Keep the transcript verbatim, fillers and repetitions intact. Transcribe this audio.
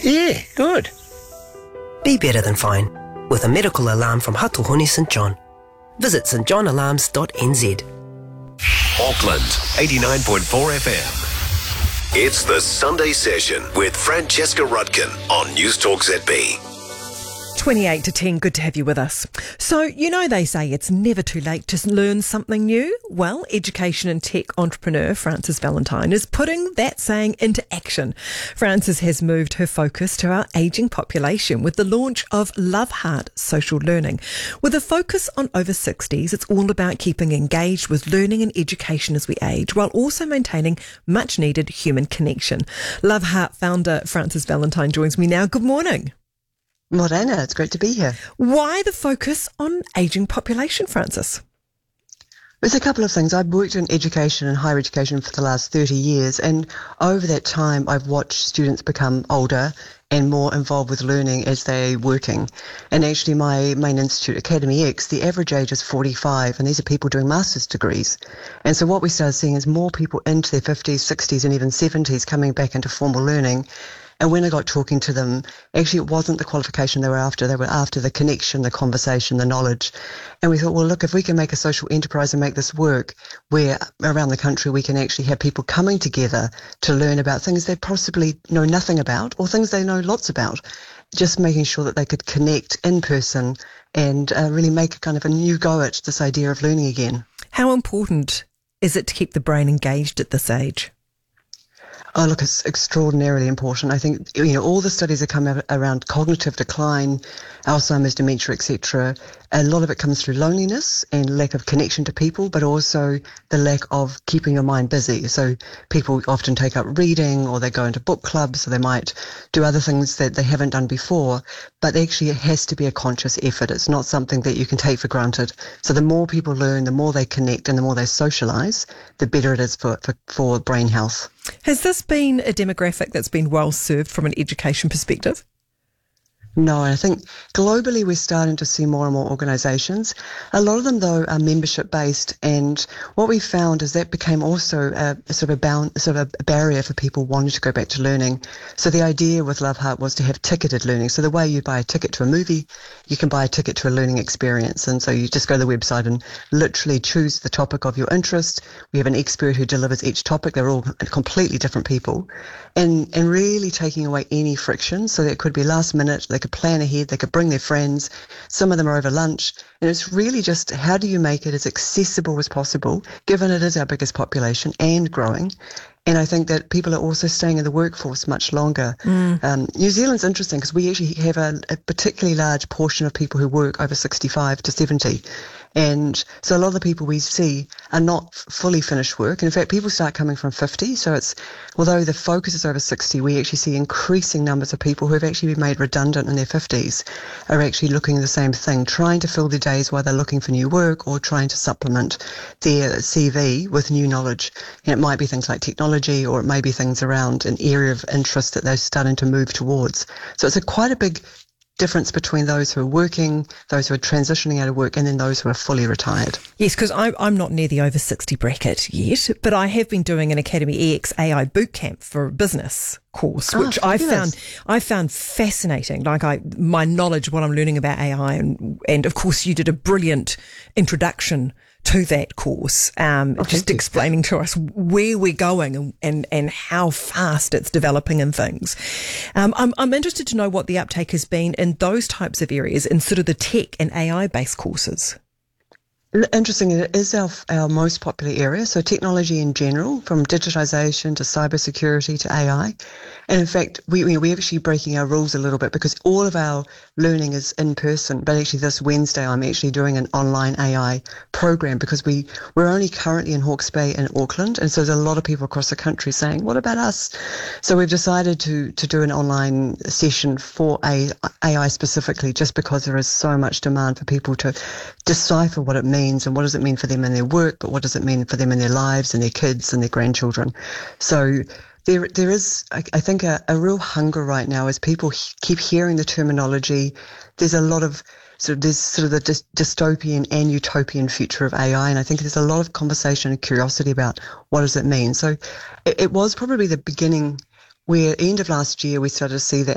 Yeah, good. Be better than fine with a medical alarm from Hatuhuni St John. Visit st john alarms dot n z. Auckland, eighty-nine point four F M. It's the Sunday Session with Francesca Rudkin on News Talk Z B. twenty-eight to ten, good to have you with us. So, you know they say it's never too late to learn something new? Well, education and tech entrepreneur Frances Valentine is putting that saying into action. Frances has moved her focus to our ageing population with the launch of Love Heart Social Learning. With a focus on over sixties, it's all about keeping engaged with learning and education as we age, while also maintaining much needed human connection. Love Heart founder Frances Valentine joins me now. Good morning. Morena, it's great to be here. Why the focus on ageing population, Frances? There's a couple of things. I've worked in education and higher education for the last thirty years, and over that time I've watched students become older and more involved with learning as they're working. And actually my main institute, Academy X, the average age is forty-five, and these are people doing master's degrees. And so what we started seeing is more people into their fifties, sixties and even seventies coming back into formal learning. And when I got talking to them, actually it wasn't the qualification they were after. They were after the connection, the conversation, the knowledge. And we thought, well, look, if we can make a social enterprise and make this work where around the country we can actually have people coming together to learn about things they possibly know nothing about or things they know lots about, just making sure that they could connect in person and uh, really make a kind of a new go at this idea of learning again. How important is it to keep the brain engaged at this age? Oh, look, it's extraordinarily important. I think, you know, all the studies that come out around cognitive decline, Alzheimer's, dementia, et cetera, a lot of it comes through loneliness and lack of connection to people, but also the lack of keeping your mind busy. So people often take up reading, or they go into book clubs, or they might do other things that they haven't done before, but actually it has to be a conscious effort. It's not something that you can take for granted. So the more people learn, the more they connect, and the more they socialise, the better it is for, for, for brain health. Has this been a demographic that's been well served from an education perspective? No, I think globally we're starting to see more and more organisations. A lot of them, though, are membership-based, and what we found is that became also a, a sort of a bound, sort of a barrier for people wanting to go back to learning. So the idea with Love Heart was to have ticketed learning. So the way you buy a ticket to a movie, you can buy a ticket to a learning experience. And so you just go to the website and literally choose the topic of your interest. We have an expert who delivers each topic. They're all completely different people, and and really taking away any friction. So that could be last minute. They could plan ahead, they could bring their friends, some of them are over lunch, and it's really just how do you make it as accessible as possible, given it is our biggest population and growing. And I think that people are also staying in the workforce much longer. Mm. Um, New Zealand's interesting because we actually have a, a particularly large portion of people who work over sixty-five to seventy. And so a lot of the people we see are not fully finished work. And in fact, people start coming from fifty. So it's, although the focus is over sixty, we actually see increasing numbers of people who have actually been made redundant in their fifties are actually looking at the same thing, trying to fill their days while they're looking for new work or trying to supplement their C V with new knowledge. And it might be things like technology, or it may be things around an area of interest that they're starting to move towards. So it's a quite a big difference between those who are working, those who are transitioning out of work, and then those who are fully retired. Yes, because I'm not near the over sixty bracket yet, but I have been doing an Academy X A I bootcamp for a business course, oh, which I found I found fascinating. Like I, my knowledge, what I'm learning about A I, and and of course you did a brilliant introduction to that course, um, oh, just explaining to us where we're going and, and, and how fast it's developing and things. Um, I'm, I'm interested to know what the uptake has been in those types of areas in sort of the tech and A I-based courses. Interesting, it is our, our most popular area, so technology in general, from digitisation to cybersecurity to A I. And in fact, we, we, we're actually breaking our rules a little bit because all of our learning is in person, but actually this Wednesday I'm actually doing an online A I program because we, we're only currently in Hawke's Bay and Auckland, and so there's a lot of people across the country saying, what about us? So we've decided to, to do an online session for A I specifically, just because there is so much demand for people to decipher what it means and what does it mean for them in their work, but what does it mean for them in their lives and their kids and their grandchildren. So there there is, I, I think, a, a real hunger right now as people he- keep hearing the terminology. There's a lot of sort of, there's sort of the dy- dystopian and utopian future of A I, and I think there's a lot of conversation and curiosity about what does it mean. So it, it was probably the beginning where end of last year we started to see that